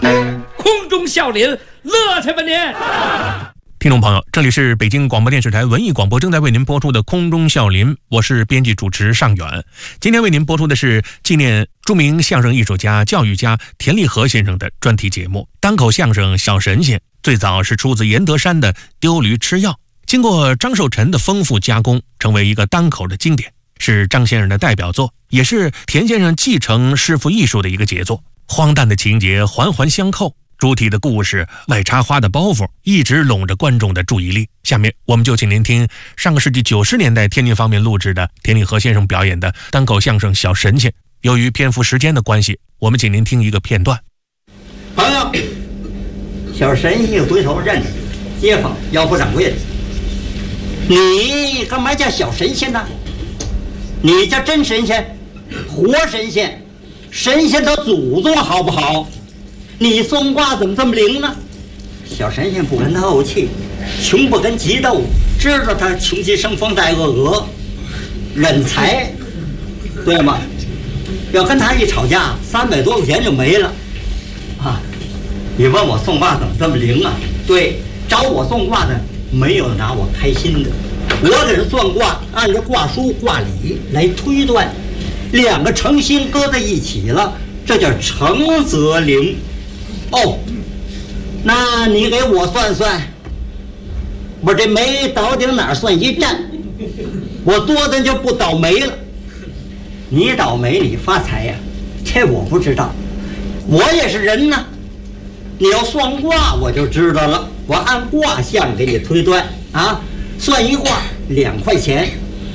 空中笑林，乐去吧您！ 听众朋友，这里是北京广播电视台文艺广播正在为您播出的空中笑林，我是编辑主持尚远。今天为您播出的是纪念著名相声艺术家、教育家田立和先生的专题节目。单口相声《小神仙》最早是出自阎德山的《丢驴吃药》，经过张寿臣的丰富加工，成为一个单口的经典，是张先生的代表作，也是田先生继承师傅艺术的一个杰作。荒诞的情节环环相扣，主体的故事外插花的包袱一直拢着观众的注意力。下面我们就请您听上个世纪90年代天津方面录制的田立和先生表演的单口相声《小神仙》。由于篇幅时间的关系，我们请您听一个片段。 朋友，小神仙回头认街坊要不掌柜的，你干嘛叫小神仙呢？你叫真神仙，活神仙，神仙的祖宗好不好？你算卦怎么这么灵呢？小神仙不跟他怄气，穷不跟急斗，知道他穷极生风带恶鹅，忍财，对吗？要跟他一吵架，300多块钱就没了啊！你问我算卦怎么这么灵啊？对，找我算卦的没有拿我开心的，我给人算卦按照卦书卦理来推断，两个诚心搁在一起了，这叫诚则灵。哦，那你给我算算，我这煤到底哪儿算一站？我多的就不倒霉了。你倒霉你发财呀，这我不知道，我也是人呢。你要算卦我就知道了，我按卦象给你推断啊，算一卦2块钱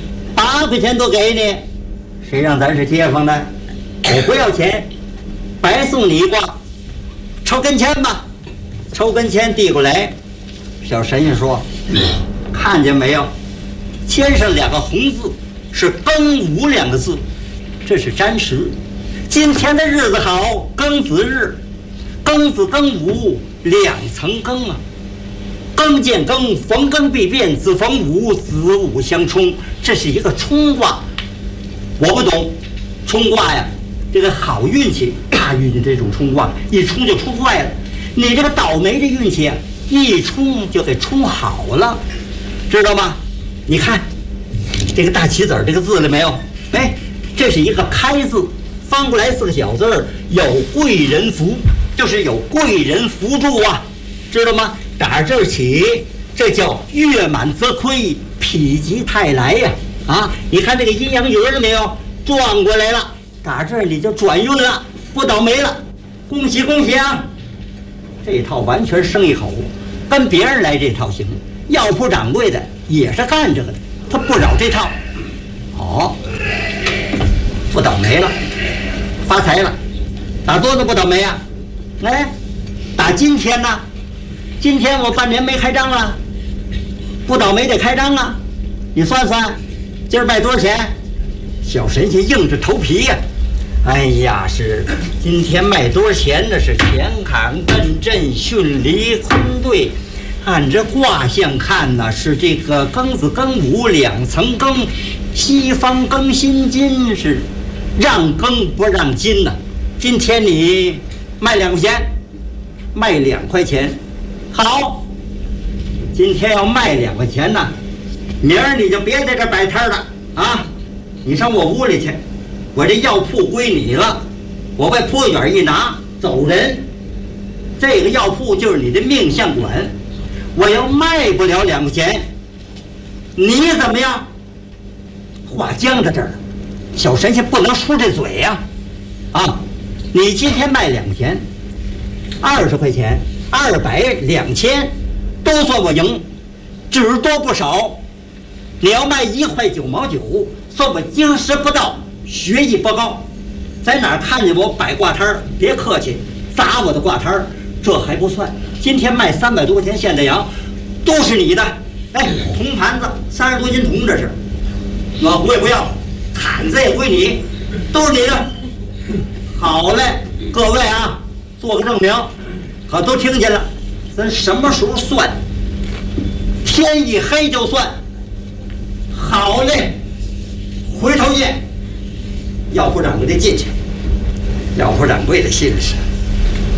，8块钱都给你，谁让咱是街坊的？我不要钱，白送你一卦。抽根签吧，抽根签递过来。小神仙说：“看见没有？签上2个红字，是庚午2个字，这是占时。今天的日子好，庚子日，庚子庚午2层庚啊。庚见庚，逢庚必变，子逢午，子午相冲，这是一个冲卦。我不懂冲卦呀。”这个好运气、大运气这种冲卦，一冲就出坏了。你这个倒霉的运气啊，一冲就给冲好了，知道吗？你看这个大棋子这个字了没有？哎，这是一个开字，翻过来4个小字，有贵人福，就是有贵人福助啊，知道吗？打这儿起，这叫月满则亏，否极泰来呀！啊，你看这个阴阳鱼了没有？转过来了。打这儿你就转运了，不倒霉了，恭喜恭喜啊！这套完全生意好，跟别人来这套行。药铺掌柜的也是干这个的，他不扰这套。哦，不倒霉了，发财了，打多少不倒霉啊？哎，打今天呢？今天我半年没开张了，不倒霉得开张啊！你算算，今儿卖多少钱？小神仙硬着头皮呀！哎呀，是今天卖多少钱呢？是乾坎艮震巽离坤兑，按这卦象看呢，是这个庚子庚午2层庚，西方庚辛金，是让庚不让金呢。今天你卖2块钱，卖2块钱，好，今天要卖2块钱呢，明儿你就别在这摆摊了啊！你上我屋里去，我这药铺归你了，我把铺卷一拿走人，这个药铺就是你的命相馆。我要卖不了2块钱，你怎么样？话僵在这儿了，小神仙不能出这嘴呀！啊，你今天卖2块钱，20块钱，200、2000，都算我赢，只多不少。你要卖1块9毛9。算我经师不到，学艺不高，在哪儿看见我摆挂摊儿，别客气，砸我的挂摊儿，这还不算。今天卖300多块钱现代羊，都是你的。哎，铜盘子30多斤铜，这是，老胡也不要，毯子也归你，都是你的。好嘞，各位啊，做个证明，可都听见了，咱什么时候算？天一黑就算。好嘞。回头见。药铺掌柜的进去，药铺掌柜的心是，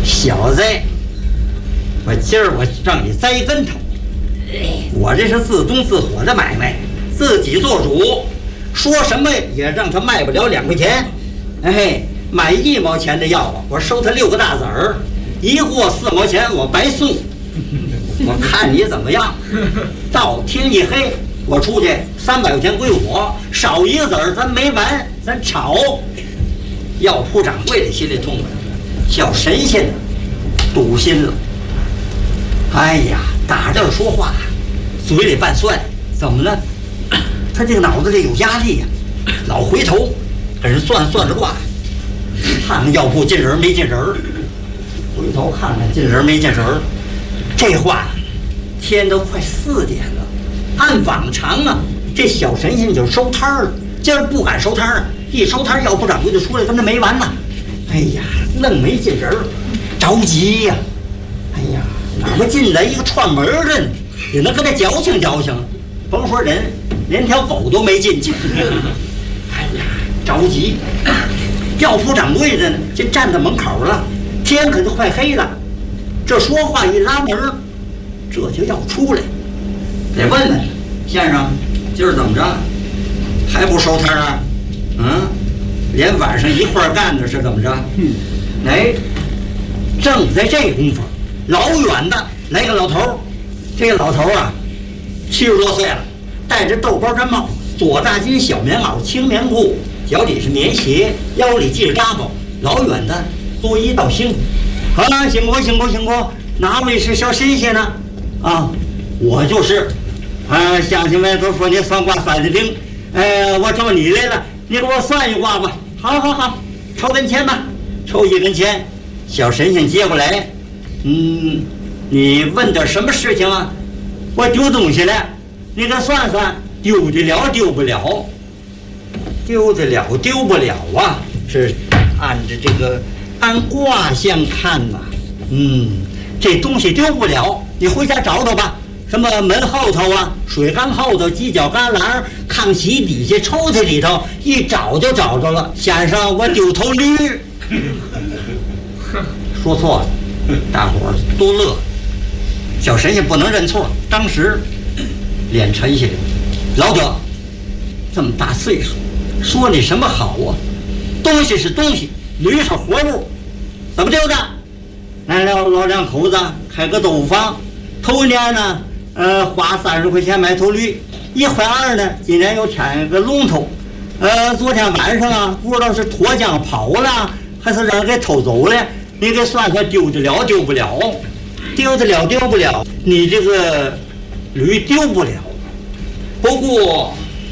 小子，我今儿我让你栽跟头。我这是自动自火的买卖，自己做主，说什么也让他卖不了2块钱。哎，买1毛钱的药啊，我收他6个大子儿，一货4毛钱，我白送。我看你怎么样？到天一黑，我出去300块钱归我，少1个子儿咱没完，咱吵。药铺掌柜的心里痛快，小神仙呢堵心了。哎呀，打这儿说话，嘴里拌蒜，怎么了？他这个脑子里有压力呀，老回头跟人算着卦，看看药铺进人没进人，回头看看进人没进人。这话，天都快4点了，按往常啊，这小神仙就收摊儿了。今儿不敢收摊儿，一收摊儿药铺掌柜就出来，跟这没完了。哎呀，愣没进人，着急呀！哎呀，哪怕进来一个串门的呢，也能跟他矫情矫情。甭说人，连条狗都没进去。哎呀，着急！药铺掌柜的呢，就站在门口了，天可就快黑了。这说话一拉门，这就要出来，得问问先生，今儿怎么着？还不收摊啊？连晚上一块儿干的是怎么着？哎，正在这功夫，老远的来个老头儿，这个老头儿啊，70多岁了，戴着豆包毡帽，左大襟小棉袄，青棉裤，脚底是棉鞋，腰里系着扎包，老远的作揖道辛苦。好了，辛苦。哪位是小神仙呢？啊，我就是。乡亲们都说你算卦算的灵，我找你来了，你给我算一卦吧。好，抽根钱吧，抽1根钱。小神仙接过来，你问点什么事情啊？我丢东西了，你给算算，丢得了丢不了？丢得了丢不了啊？是按着这个按卦象看呐，这东西丢不了，你回家找找吧。什么门后头啊，水缸后头，犄角旮旯，炕席底下，抽屉里头，一找就找着了。先生，我丢头驴。说错了，大伙儿都乐。小神仙不能认错，当时脸沉下来。老者，这么大岁数，说你什么好啊？东西是东西，驴是活物，怎么丢的？来了老两口子开个豆腐坊，头年呢，花30块钱买头驴，1块2呢，今年又添个龙头，昨天晚上啊，不知道是脱缰跑了，还是让人给偷走了，你给算算丢得了丢不了？丢得了丢不了？你这个驴丢不了，不过